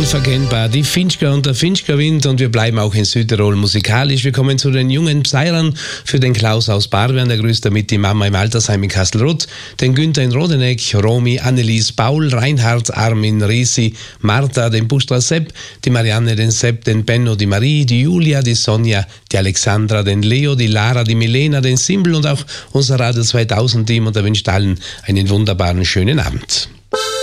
Unverkennbar, die Finchker und der Finchker-Wind, und wir bleiben auch in Südtirol musikalisch. Wir kommen zu den jungen Pseirern. Für den Klaus aus Barwern, der grüßt damit die Mama im Altersheim in Kastelruth, den Günther in Rodeneck, Romy, Annelies, Paul, Reinhard, Armin, Resi, Martha, den Bustra Sepp, die Marianne, den Sepp, den Benno, die Marie, die Julia, die Sonja, die Alexandra, den Leo, die Lara, die Milena, den Simbel und auch unser Radio 2000-Team, und er wünscht allen einen wunderbaren, schönen Abend.